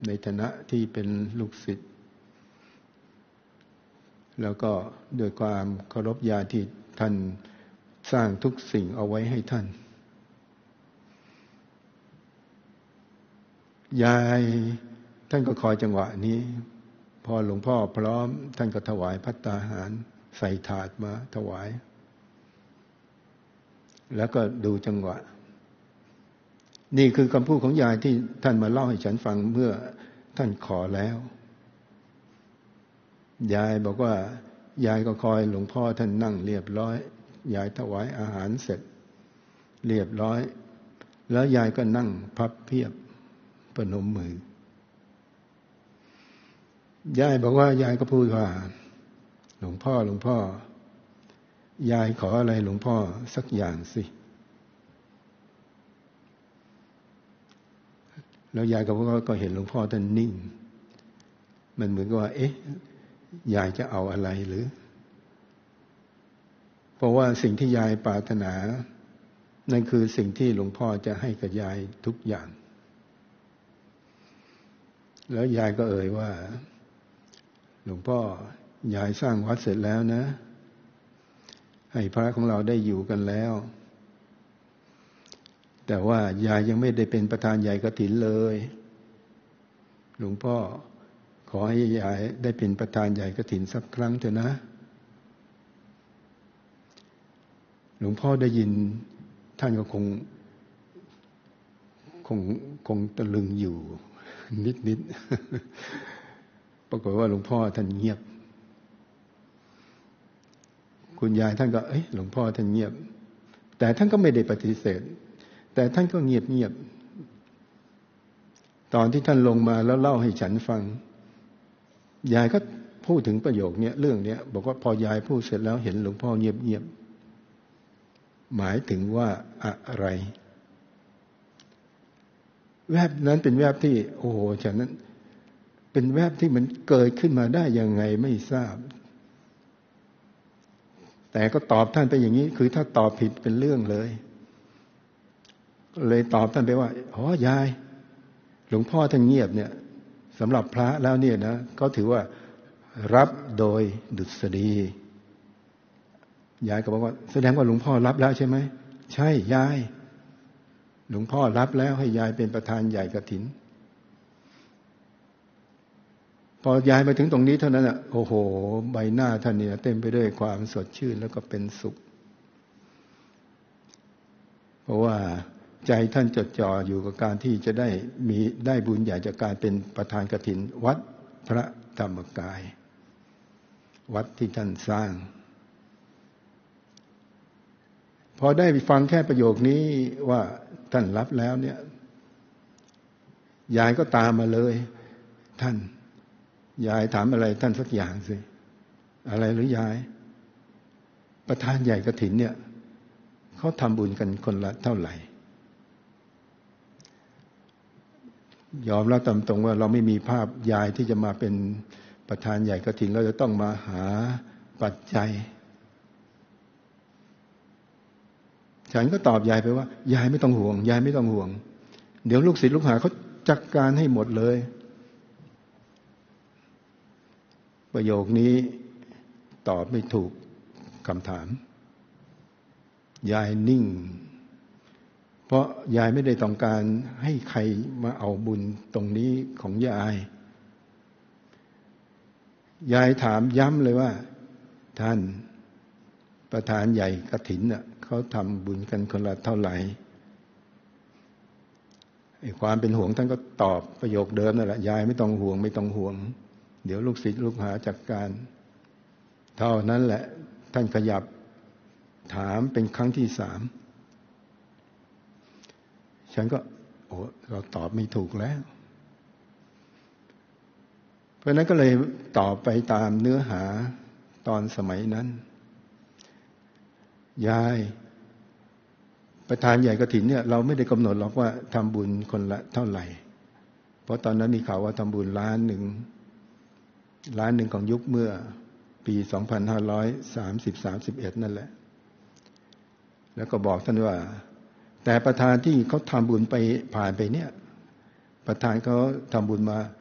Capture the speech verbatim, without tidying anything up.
ในฐานะที่เป็นลูกศิษย์แล้วก็ด้วยความเคารพยายที่ท่านสร้างทุกสิ่งเอาไว้ให้ท่านยายท่านก็คอยจังหวะนี้พอหลวงพ่อพร้อมท่านก็ถวายภัตตาหารใส่ถาดมาถวายแล้วก็ดูจังหวะนี่คือคำพูดของยายที่ท่านมาเล่าให้ฉันฟังเมื่อท่านขอแล้วยายบอกว่ายายก็คอยหลวงพ่อท่านนั่งเรียบร้อยยายถวายอาหารเสร็จเรียบร้อยแล้วยายก็นั่งพับเพียบประนมมือยายบอกว่ายายก็พูดว่าหลวงพ่อหลวงพ่อยายขออะไรหลวงพ่อสักอย่างสิแล้วยายก็ก็เห็นหลวงพ่อท่านนิ่งมันเหมือนกับว่าเอ๊ะยายจะเอาอะไรหรือเพราะว่าสิ่งที่ยายปรารถนานั่นคือสิ่งที่หลวงพ่อจะให้กับยายทุกอย่างแล้วยายก็เอ่ยว่าหลวงพ่อยายสร้างวัดเสร็จแล้วนะให้พระของเราได้อยู่กันแล้วแต่ว่ายายยังไม่ได้เป็นประธานใหญ่กฐินเลยหลวงพ่อขอให้ยายได้เป็นประธานใหญ่กฐินสักครั้งเถอะนะหลวงพ่อได้ยินท่านก็คงคงคงตะลึงอยู่นิดๆปรากฏว่าหลวงพ่อท่านเงียบคุณยายท่านก็เอ้ยหลวงพ่อท่านเงียบแต่ท่านก็ไม่ได้ปฏิเสธแต่ท่านก็เงียบเงียบตอนที่ท่านลงมาแล้วเล่าให้ฉันฟังยายก็พูดถึงประโยคนี้เรื่องนี้บอกว่าพอยายพูดเสร็จแล้วเห็นหลวงพ่อเงียบเงียบหมายถึงว่าอะไรแวบนั้นเป็นแวบที่โอ้โหฉันนั้นเป็นแวบที่มันเกิดขึ้นมาได้ยังไงไม่ทราบแต่ก็ตอบท่านไปอย่างนี้คือถ้าตอบผิดเป็นเรื่องเลยเลยตอบท่านไปว่าอ๋อยายหลวงพ่อท่านเงียบเนี่ยสำหรับพระแล้วเนี่ยนะก็ถือว่ารับโดยดุษฎียายก็บอกว่าแสดงว่าหลวงพ่อรับแล้วใช่ไหมใช่ยายหลวงพ่อรับแล้วให้ยายเป็นประธานใหญ่กฐินพอยายมาถึงตรงนี้เท่านั้นอ่ะโอ้โหใบหน้าท่านเนี่ยเต็มไปด้วยความสดชื่นแล้วก็เป็นสุขเพราะว่าใจท่านจดจ่ออยู่กับการที่จะได้มีได้บุญใหญ่จากการเป็นประธานกฐินวัดพระธรรมกายวัดที่ท่านสร้างพอได้ฟังแค่ประโยคนี้ว่าท่านรับแล้วเนี่ยยายก็ตามมาเลยท่านยายถามอะไรท่านสักอย่างสิอะไรหรือยายประธานใหญ่กฐินเนี่ยเขาทำบุญกันคนละเท่าไหร่ยอมรับตามตรงว่าเราไม่มีภาพยายที่จะมาเป็นประธานใหญ่กฐินเราจะต้องมาหาปัจจัยฉันก็ตอบยายไปว่ายายไม่ต้องห่วงยายไม่ต้องห่วงเดี๋ยวลูกศิษย์ลูกหาเขาจัดการให้หมดเลยประโยคนี้ตอบไม่ถูกคำถามยายนิ่งเพราะยายไม่ได้ต้องการให้ใครมาเอาบุญตรงนี้ของยายยายถามย้ำเลยว่าท่านประธานใหญ่กฐินน่ะเขาทำบุญกันคนละเท่าไหร่ไอ้ความเป็นห่วงท่านก็ตอบประโยคเดิมนั่นแหละยายไม่ต้องห่วงไม่ต้องห่วงเดี๋ยวลูกศิษย์ลูกหาจัดการเท่านั้นแหละท่านขยับถามเป็นครั้งที่สามฉันก็โอ้เราตอบไม่ถูกแล้วเพราะนั้นก็เลยตอบไปตามเนื้อหาตอนสมัยนั้นยายประธานใหญ่กฐินเนี่ยเราไม่ได้กำหนดหรอกว่าทำบุญคนละเท่าไหร่เพราะตอนนั้นมีข่าวว่าทำบุญล้านหนึ่งล้านหนึ่งของยุคเมื่อปีสองพันห้าร้อยสามสิบ สามสิบเอ็ดนั่นแหละแล้วก็บอกท่านว่าแต่ประธานที่เขาทำบุญไปผ่านไปเนี่ยประธานเขาทำบุญมา